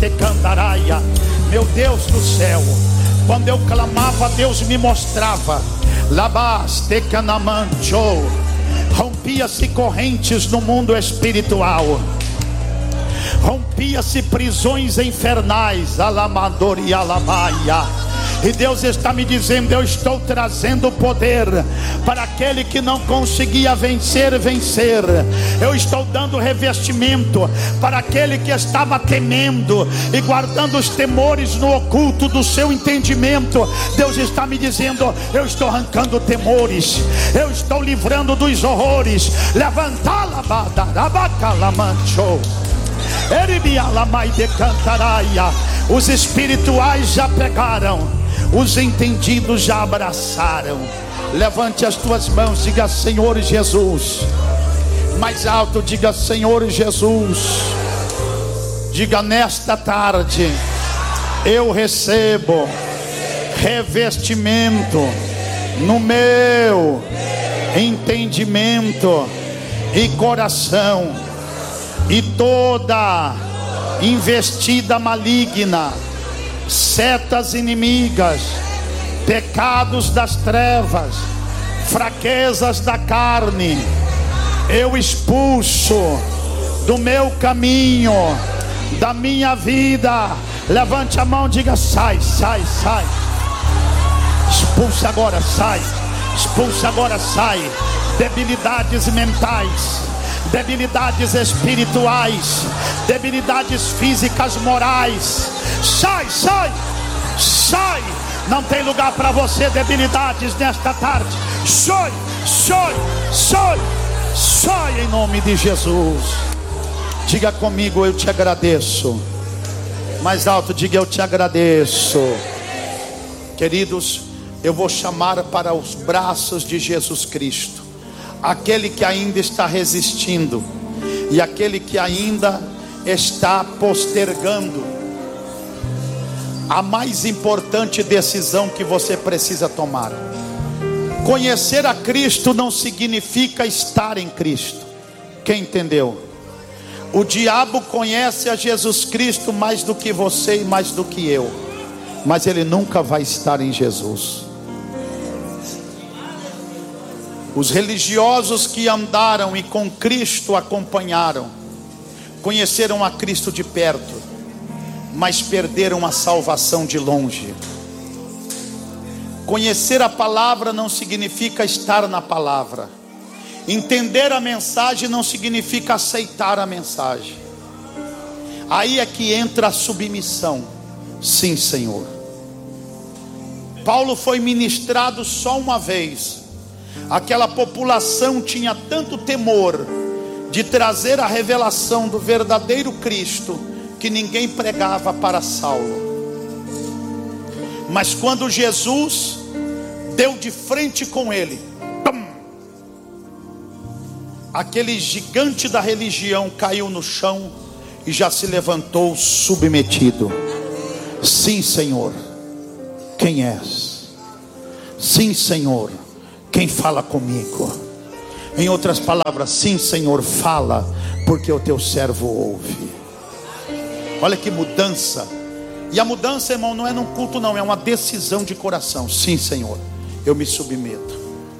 te cantaraia. Meu Deus do céu, quando eu clamava, Deus me mostrava. Labas te canamancho. Rompia-se correntes no mundo espiritual, rompia-se prisões infernais, alamador e alabaia. E Deus está me dizendo: eu estou trazendo poder para aquele que não conseguia vencer. Eu estou dando revestimento para aquele que estava temendo e guardando os temores no oculto do seu entendimento. Deus está me dizendo: eu estou arrancando temores, eu estou livrando dos horrores. Levantá-la, badarabacalamantô. Os espirituais já pegaram, os entendidos já abraçaram. Levante as tuas mãos, diga: Senhor Jesus. Mais alto, diga: Senhor Jesus. Diga: nesta tarde eu recebo revestimento no meu entendimento e coração, e toda investida maligna, setas inimigas, pecados das trevas, fraquezas da carne, eu expulso do meu caminho, da minha vida. Levante a mão, diga: sai, sai, sai. Expulsa agora, sai. Expulsa agora, sai. Debilidades mentais, debilidades espirituais, debilidades físicas, morais. Sai, sai, sai. Não tem lugar para você, debilidades, nesta tarde. Sai, sai, sai, sai em nome de Jesus. Diga comigo: eu te agradeço. Mais alto, diga: eu te agradeço. Queridos, eu vou chamar para os braços de Jesus Cristo aquele que ainda está resistindo e aquele que ainda está postergando a mais importante decisão que você precisa tomar. Conhecer a Cristo não significa estar em Cristo. Quem entendeu? O diabo conhece a Jesus Cristo mais do que você e mais do que eu, mas ele nunca vai estar em Jesus. Os religiosos que andaram e com Cristo acompanharam, conheceram a Cristo de perto, mas perderam a salvação de longe. Conhecer a palavra não significa estar na palavra. Entender a mensagem não significa aceitar a mensagem. Aí é que entra a submissão. Sim, Senhor. Paulo foi ministrado só uma vez. Aquela população tinha tanto temor de trazer a revelação do verdadeiro Cristo, que ninguém pregava para Saulo. Mas quando Jesus deu de frente com ele, aquele gigante da religião caiu no chão e já se levantou submetido. Sim, Senhor. Quem és? Sim, Senhor. Quem fala comigo? Em outras palavras, sim, Senhor, fala, porque o teu servo ouve. Olha que mudança. E a mudança, irmão, não é num culto não, é uma decisão de coração. Sim, Senhor, eu me submeto.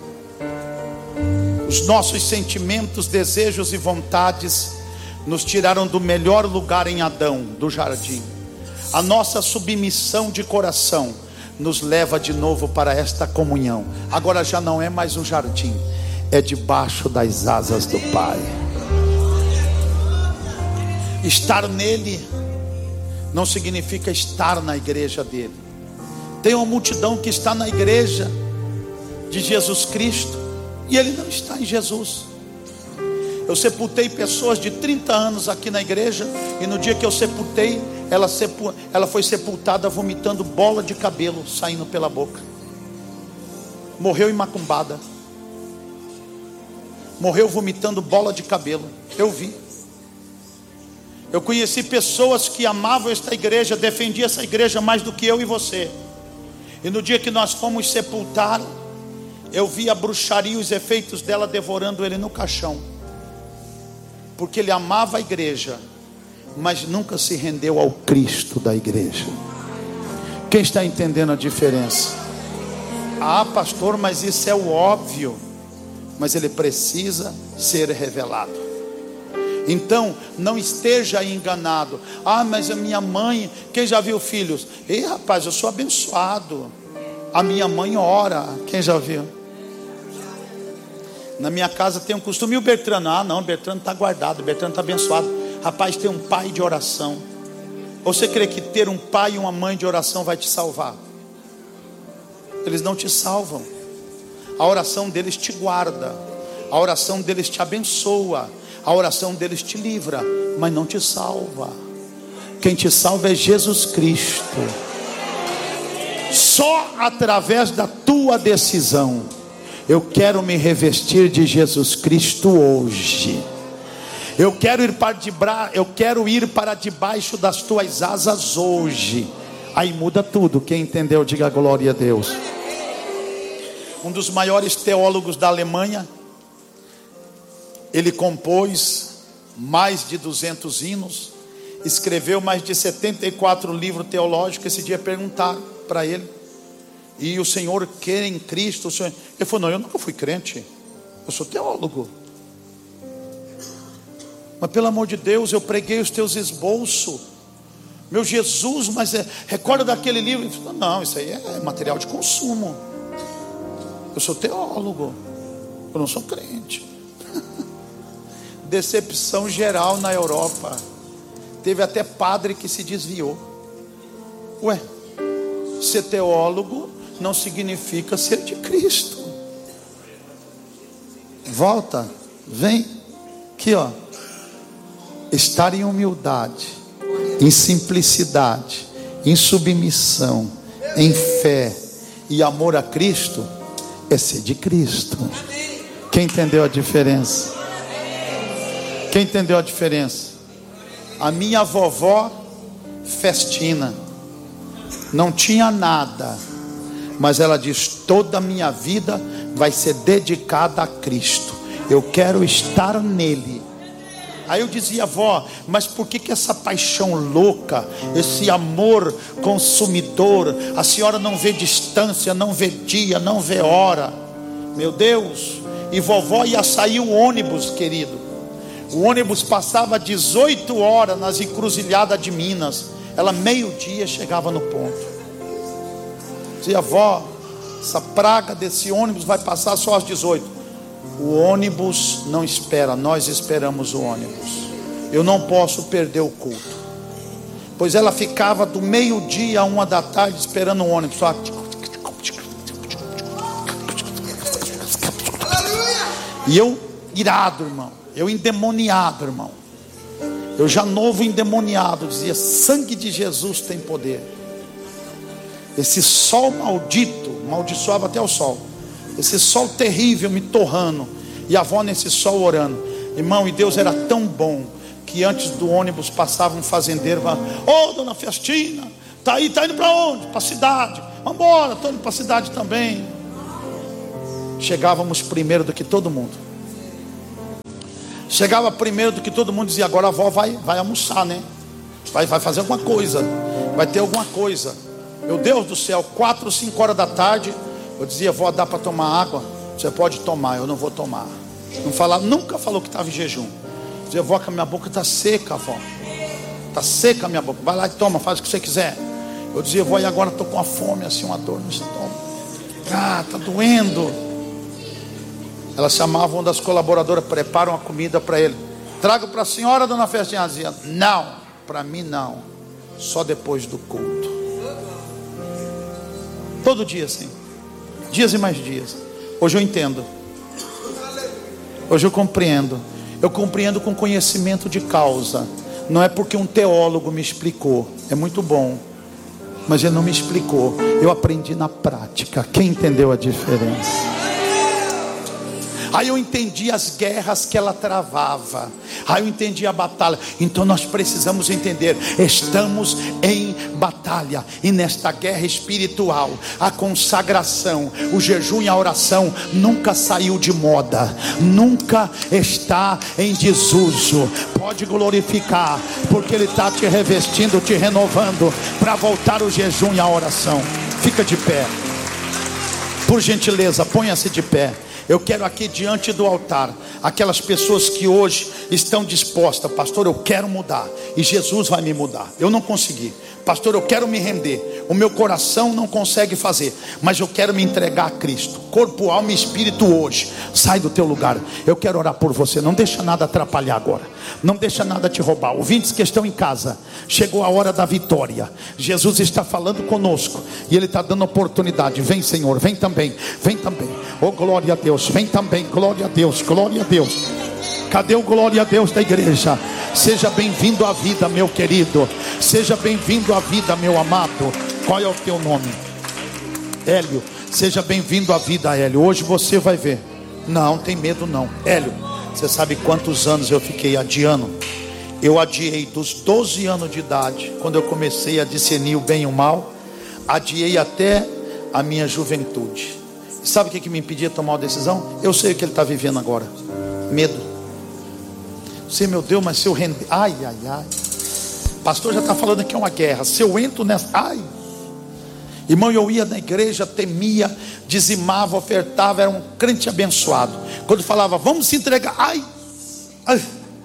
Os nossos sentimentos, desejos e vontades nos tiraram do melhor lugar em Adão, do jardim. A nossa submissão de coração nos leva de novo para esta comunhão. Agora já não é mais um jardim, é debaixo das asas do Pai. Estar nele não significa estar na igreja dele. Tem uma multidão que está na igreja de Jesus Cristo e ele não está em Jesus. Eu sepultei pessoas de 30 anos aqui na igreja, e no dia que eu sepultei, ela foi sepultada vomitando bola de cabelo saindo pela boca. Morreu em macumbada. Morreu vomitando bola de cabelo. Eu vi. Eu conheci pessoas que amavam esta igreja, defendiam essa igreja mais do que eu e você. E no dia que nós fomos sepultar, eu vi a bruxaria e os efeitos dela devorando ele no caixão. Porque ele amava a igreja mas nunca se rendeu ao Cristo da igreja. Quem está entendendo a diferença? Ah, pastor, mas isso é o óbvio. Mas ele precisa ser revelado. Então, não esteja enganado. Ah, mas a minha mãe, quem já viu filhos? Ei, rapaz, eu sou abençoado. A minha mãe ora. Quem já viu? Na minha casa tem um costume. E o Bertrano? Ah, não, o Bertrano está guardado, o Bertrano está abençoado. Rapaz, tem um pai de oração. Ou você crê que ter um pai e uma mãe de oração vai te salvar? Eles não te salvam. A oração deles te guarda, a oração deles te abençoa, a oração deles te livra, mas não te salva. Quem te salva é Jesus Cristo. Só através da tua decisão. Eu quero me revestir de Jesus Cristo hoje. Eu quero ir para debaixo das tuas asas hoje. Aí muda tudo. Quem entendeu, diga glória a Deus. Um dos maiores teólogos da Alemanha, ele compôs mais de 200 hinos, escreveu mais de 74 livros teológicos. Esse dia perguntaram para ele: e o senhor crê em Cristo? Ele falou: não, eu nunca fui crente, eu sou teólogo. Mas pelo amor de Deus, eu preguei os teus esboços, meu Jesus, mas recorda daquele livro? Ele falou: não, isso aí é material de consumo. Eu sou teólogo, eu não sou crente. Decepção geral na Europa. Teve até padre que se desviou. Ué, ser teólogo não significa ser de Cristo. Volta, vem aqui, ó. Estar em humildade, em simplicidade, em submissão, em fé e amor a Cristo é ser de Cristo. Quem entendeu a diferença? Quem entendeu a diferença? A minha vovó festina, não tinha nada, mas ela diz: toda a minha vida vai ser dedicada a Cristo. Eu quero estar nele. Aí eu dizia: vó, mas por que essa paixão louca, esse amor consumidor? A senhora não vê distância, não vê dia, não vê hora. Meu Deus. E vovó ia sair o ônibus, querido. O ônibus passava 18 horas nas encruzilhadas de Minas. Ela meio-dia chegava no ponto. Dizia: vó, essa praga desse ônibus vai passar só às 18. O ônibus não espera, nós esperamos o ônibus. Eu não posso perder o culto. Pois ela ficava do meio-dia a 1 da tarde esperando o ônibus. Só... E eu irado, irmão. Eu endemoniado, irmão. Eu já novo endemoniado, dizia: sangue de Jesus tem poder. Esse sol maldito, maldiçoava até o sol. Esse sol terrível me torrando. E a avó nesse sol orando. Irmão, e Deus era tão bom que antes do ônibus passava um fazendeiro. Ô, dona Festina, tá aí, tá indo para onde? Para a cidade. Vamos embora, estou indo para a cidade também. Chegávamos primeiro do que todo mundo. Chegava primeiro do que todo mundo. Dizia: agora a avó vai almoçar, né? Vai fazer alguma coisa. Vai ter alguma coisa. Meu Deus do céu, 4 ou 5 horas da tarde. Eu dizia: vó, dá para tomar água? Você pode tomar, eu não vou tomar. Não falava, nunca falou que estava em jejum. Eu dizia: vó, que a minha boca está seca, vó. Está seca a minha boca. Vai lá e toma, faz o que você quiser. Eu dizia: vó, e agora estou com a fome, assim, uma dor no estômago. Ah, está doendo. Elas chamavam uma das colaboradoras, preparam a comida para ele. Trago para a senhora, dona Festinha. Ela dizia: não, para mim não. Só depois do culto. Todo dia assim. Dias e mais dias. Hoje eu entendo. Hoje eu compreendo. Eu compreendo com conhecimento de causa. Não é porque um teólogo me explicou. É muito bom, mas ele não me explicou. Eu aprendi na prática. Quem entendeu a diferença? Aí eu entendi as guerras que ela travava. Aí eu entendi a batalha. Então nós precisamos entender, estamos em batalha. E nesta guerra espiritual, a consagração, o jejum e a oração nunca saiu de moda, nunca está em desuso. Pode glorificar, porque Ele está te revestindo, te renovando, para voltar o jejum e a oração. Fica de pé, por gentileza, ponha-se de pé. Eu quero aqui diante do altar aquelas pessoas que hoje estão dispostas: pastor, eu quero mudar, e Jesus vai me mudar. Eu não consegui, pastor, eu quero me render, o meu coração não consegue fazer, mas eu quero me entregar a Cristo, corpo, alma e espírito hoje. Sai do teu lugar, eu quero orar por você. Não deixa nada atrapalhar agora, não deixa nada te roubar. Ouvintes que estão em casa, chegou a hora da vitória. Jesus está falando conosco e Ele está dando oportunidade. Vem, Senhor, vem também, vem também. Oh, glória a Deus, vem também, glória a Deus, glória a Deus. Cadê o glória a Deus da igreja? Seja bem-vindo à vida, meu querido. Seja bem-vindo à vida, meu amado. Qual é o teu nome? Hélio. Seja bem-vindo à vida, Hélio. Hoje você vai ver. Não tem medo não. Hélio, você sabe quantos anos eu fiquei adiando? Eu adiei dos 12 anos de idade, quando eu comecei a discernir o bem e o mal. Adiei até a minha juventude. Sabe o que me impedia de tomar uma decisão? Eu sei o que ele está vivendo agora. Medo. Sei, meu Deus, mas se eu render... Ai, ai, ai. Pastor já está falando que é uma guerra. Se eu entro nessa... Ai. Irmão, eu ia na igreja, temia, dizimava, ofertava, era um crente abençoado. Quando falava, vamos se entregar, ai, ai,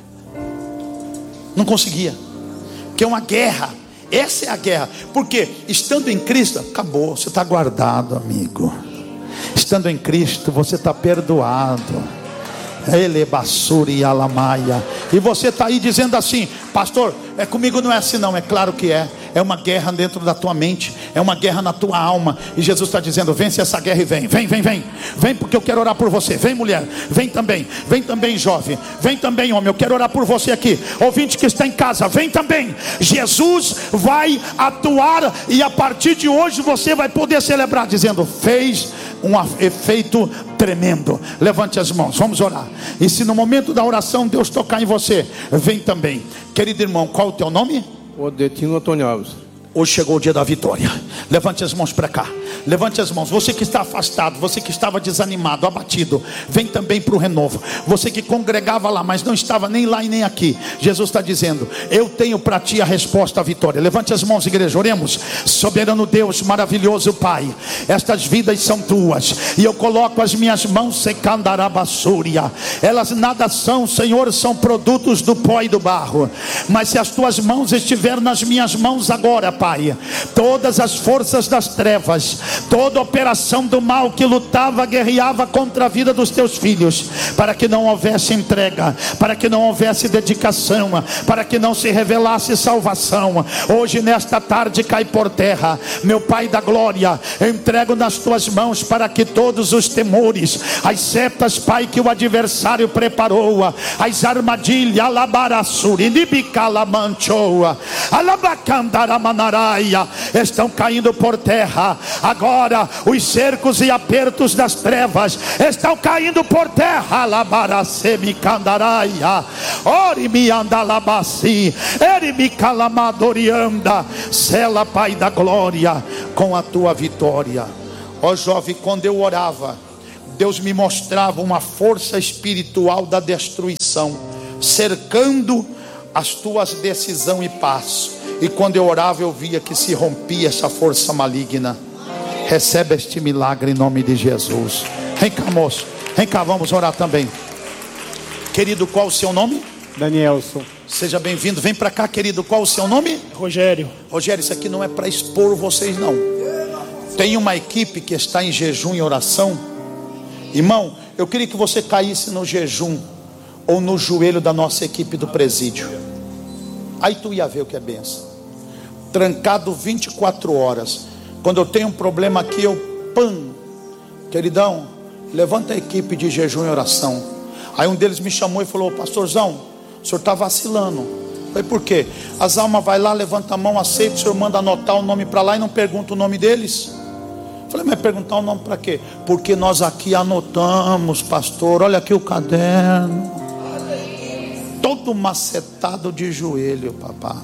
não conseguia, porque é uma guerra. Essa é a guerra, porque estando em Cristo, acabou, você está guardado, amigo. Estando em Cristo, você está perdoado. Ele basuri alamaia. E você está aí dizendo assim: pastor, comigo não é assim não. É claro que é. É uma guerra dentro da tua mente, é uma guerra na tua alma. E Jesus está dizendo: vence essa guerra e vem. Vem, vem, vem. Vem, porque eu quero orar por você. Vem, mulher, vem também. Vem também, jovem. Vem também, homem, eu quero orar por você aqui. Ouvinte que está em casa, vem também. Jesus vai atuar, e a partir de hoje você vai poder celebrar dizendo: fez um efeito tremendo. Levante as mãos, vamos orar. E se no momento da oração Deus tocar em você, vem também. Querido irmão, qual o teu nome? Odetino Antônio Alves. Hoje chegou o dia da vitória. Levante as mãos para cá. Levante as mãos. Você que está afastado, você que estava desanimado, abatido, vem também para o renovo. Você que congregava lá, mas não estava nem lá e nem aqui, Jesus está dizendo: eu tenho para ti a resposta à vitória. Levante as mãos, igreja, oremos. Soberano Deus, maravilhoso Pai, estas vidas são tuas, e eu coloco as minhas mãos, secandarabassúria. Elas nada são, Senhor, são produtos do pó e do barro. Mas se as tuas mãos estiverem nas minhas mãos agora, Pai, todas as forças das trevas, toda operação do mal que lutava, guerreava contra a vida dos teus filhos, para que não houvesse entrega, para que não houvesse dedicação, para que não se revelasse salvação, hoje nesta tarde cai por terra. Meu Pai da glória, eu entrego nas tuas mãos, para que todos os temores, as setas, Pai, que o adversário preparou, as armadilhas, alabarassuri, libicalamanchoa, alabacandaramanaraia, estão caindo por terra. Agora os cercos e apertos das trevas estão caindo por terra. Alabaracemicandaraia, orimi andalabasi, erimi calamadorianda. Sela, Pai da glória, com a tua vitória. Ó jovem, quando eu orava, Deus me mostrava uma força espiritual da destruição cercando as tuas decisões e paz. E quando eu orava, eu via que se rompia essa força maligna. Recebe este milagre em nome de Jesus. Vem cá, moço, vem cá, vamos orar também. Querido, qual o seu nome? Danielson. Seja bem-vindo, vem para cá, querido. Qual o seu nome? Rogério. Rogério, isso aqui não é para expor vocês não. Tem uma equipe que está em jejum e oração. Irmão, eu queria que você caísse no jejum ou no joelho da nossa equipe do presídio. Aí tu ia ver o que é bênção. Trancado 24 horas. Quando eu tenho um problema aqui, eu queridão, levanta a equipe de jejum e oração. Aí um deles me chamou e falou: pastorzão, o senhor está vacilando. Eu falei: por quê? As almas vai lá, levanta a mão, aceita, o senhor manda anotar o nome para lá e não pergunta o nome deles. Falei, mas perguntar o nome para quê? Porque nós aqui anotamos, pastor. Olha aqui o caderno. Todo macetado de joelho, papá.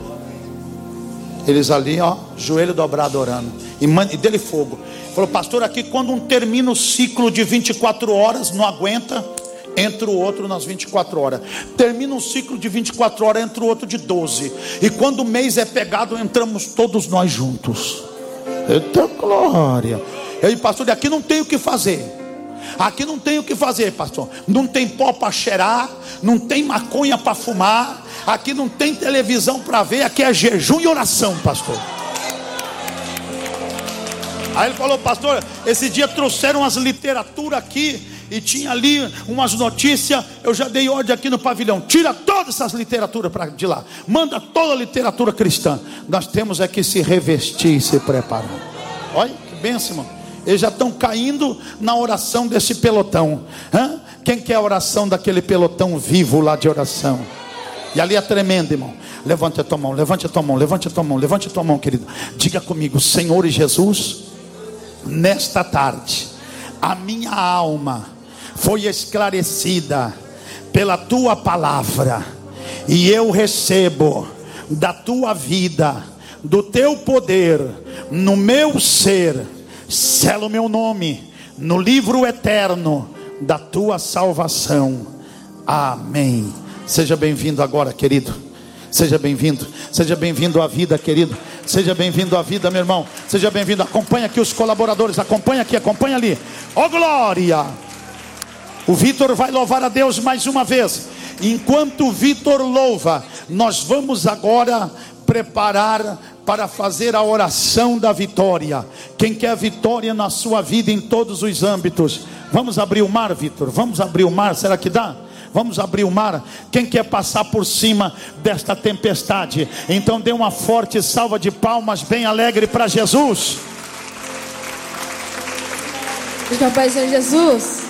Eles ali, ó, joelho dobrado orando. E dele fogo. Falou, pastor, aqui quando um termina o ciclo de 24 horas, não aguenta, entra o outro nas 24 horas. Termina um ciclo de 24 horas, entra o outro de 12. E quando o mês é pegado, entramos todos nós juntos. Eita glória. E pastor, aqui não tem o que fazer. Aqui não tem o que fazer, pastor. Não tem pó para cheirar, não tem maconha para fumar, aqui não tem televisão para ver, aqui é jejum e oração, pastor. Aí ele falou, pastor, esse dia trouxeram as literaturas aqui e tinha ali umas notícias. Eu já dei ordem aqui no pavilhão, tira todas essas literaturas de lá, manda toda a literatura cristã. Nós temos é que se revestir e se preparar. Olha que bênção, irmão. Eles já estão caindo na oração desse pelotão. Quem quer a oração daquele pelotão vivo lá de oração? E ali é tremendo, irmão. Levante a tua mão, levante a tua mão, levante a tua mão, levante a tua mão, querido. Diga comigo, Senhor Jesus, nesta tarde a minha alma foi esclarecida pela tua palavra, e eu recebo da tua vida, do teu poder no meu ser. Sela o meu nome no livro eterno da tua salvação. Amém. Seja bem-vindo agora, querido. Seja bem-vindo. Seja bem-vindo à vida, querido. Seja bem-vindo à vida, meu irmão. Seja bem-vindo. Acompanha aqui os colaboradores. Acompanha aqui, acompanha ali. Ó glória. O Vitor vai louvar a Deus mais uma vez. Enquanto o Vitor louva, nós vamos agora preparar para fazer a oração da vitória. Quem quer vitória na sua vida em todos os âmbitos? Vamos abrir o mar, Vitor? Vamos abrir o mar, será que dá? Vamos abrir o mar. Quem quer passar por cima desta tempestade? Então dê uma forte salva de palmas bem alegre para Jesus. Diga, Pai, Senhor Jesus.